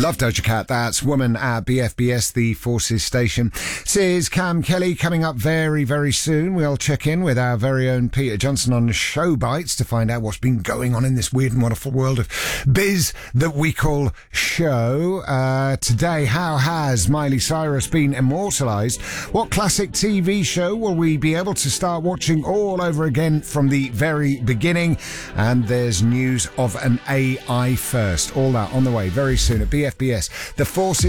Love Doja Cat. That's Woman at BFBS, the Forces station. This is Cam Kelly coming up very, very soon. We'll check in with our very own Peter Johnson on Show Bites to find out what's been going on in this weird and wonderful world of biz that we call show. Today, how has Miley Cyrus been immortalised? What classic TV show will we be able to start watching all over again from the very beginning? And there's news of an AI first. All that on the way very soon at BFBS. The Forces